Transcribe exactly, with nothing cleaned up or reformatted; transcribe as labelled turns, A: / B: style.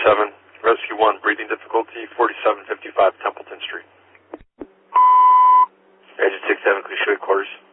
A: seven, Rescue one, breathing difficulty, forty-seven fifty-five Templeton Street.
B: Agent six seven, Clear Quarters.